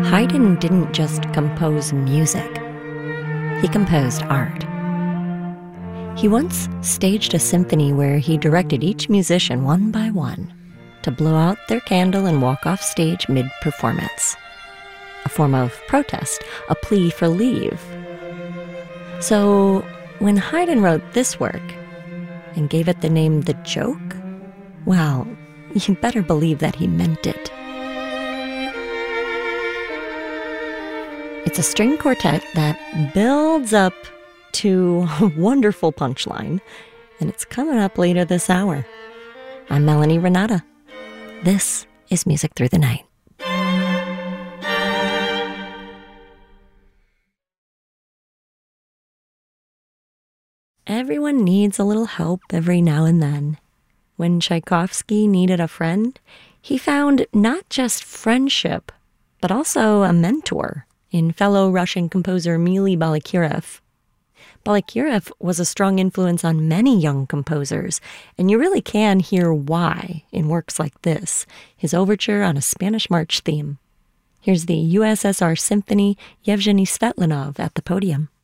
Haydn didn't just compose music. He composed art. He once staged a symphony where he directed each musician one by one to blow out their candle and walk off stage mid-performance. A form of protest, a plea for leave. So, when Haydn wrote this work and gave it the name The Joke, well, you better believe that he meant it. It's a string quartet that builds up to a wonderful punchline, and it's coming up later this hour. I'm Melanie Renata. This is Music Through the Night. Everyone needs a little help every now and then. When Tchaikovsky needed a friend, he found not just friendship, but also a mentor in fellow Russian composer Mily Balakirev. Balakirev was a strong influence on many young composers, and you really can hear why in works like this, his overture on a Spanish march theme. Here's the USSR Symphony, Yevgeny Svetlanov at the podium.